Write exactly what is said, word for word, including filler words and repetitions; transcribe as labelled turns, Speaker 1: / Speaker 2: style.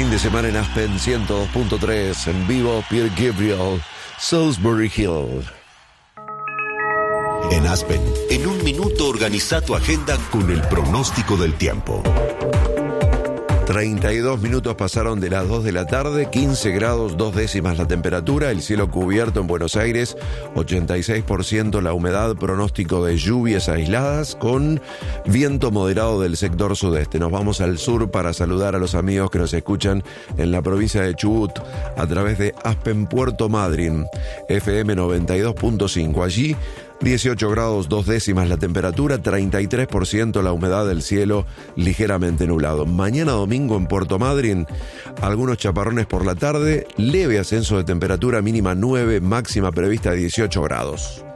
Speaker 1: fin de semana en Aspen ciento dos punto tres, en vivo Pierre Gabriel, Salisbury Hill.
Speaker 2: En Aspen, en un minuto organiza tu agenda con el pronóstico del tiempo.
Speaker 1: treinta y dos minutos pasaron de las dos de la tarde, quince grados, dos décimas la temperatura, el cielo cubierto en Buenos Aires, ochenta y seis por ciento la humedad, pronóstico de lluvias aisladas con viento moderado del sector sudeste. Nos vamos al sur para saludar a los amigos que nos escuchan en la provincia de Chubut a través de Aspen Puerto Madryn, F M noventa y dos punto cinco. Allí dieciocho grados, dos décimas la temperatura, treinta y tres por ciento la humedad del cielo, ligeramente nublado. Mañana domingo en Puerto Madryn, algunos chaparrones por la tarde, leve ascenso de temperatura, mínima nueve, máxima prevista dieciocho grados.